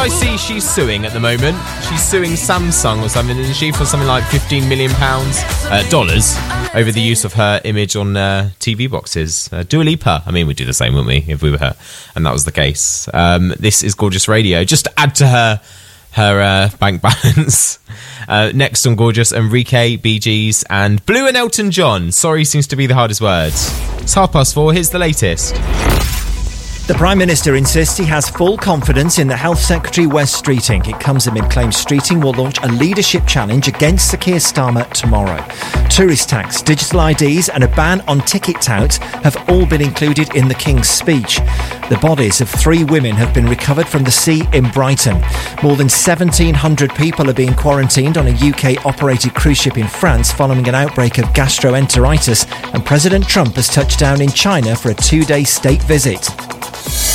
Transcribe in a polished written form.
I see she's suing at the moment. She's suing Samsung or something, isn't she, for something like $15 million dollars over the use of her image on TV boxes. Dua Lipa. I mean, we'd do the same, wouldn't we, if we were her? And that was the case. This is Gorgeous Radio. Just to add to her bank balance. Next on Gorgeous, Enrique, Bee Gees, and Blue and Elton John. Sorry seems to be the hardest word. It's 4:30. Here's the latest. The Prime Minister insists he has full confidence in the Health Secretary Wes Streeting. It comes amid claims Streeting will launch a leadership challenge against Sir Keir Starmer tomorrow. Tourist tax, digital IDs and a ban on ticket touts have all been included in the King's speech. The bodies of 3 women have been recovered from the sea in Brighton. More than 1,700 people are being quarantined on a UK-operated cruise ship in France following an outbreak of gastroenteritis, and President Trump has touched down in China for a 2-day state visit.